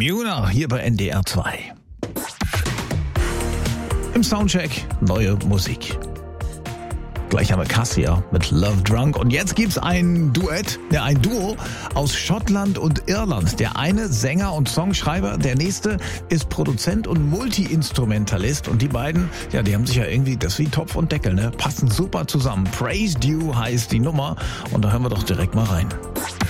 Muna hier bei NDR 2. Im Soundcheck neue Musik. Gleich haben wir Cassia mit Love Drunk und jetzt gibt's ein Duo aus Schottland und Irland. Der eine Sänger und Songschreiber, der nächste ist Produzent und Multi-Instrumentalist und die beiden, ja, die haben sich ja irgendwie, das ist wie Topf und Deckel, ne? Passen super zusammen. Praised You heißt die Nummer und da hören wir doch direkt mal rein.